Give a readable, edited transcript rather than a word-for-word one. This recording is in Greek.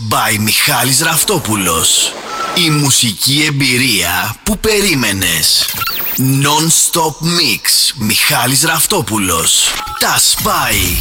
by Μιχάλης Ραφτόπουλος. Η μουσική εμπειρία που περίμενες. Non-stop mix Μιχάλης Ραφτόπουλος. Τα Spy.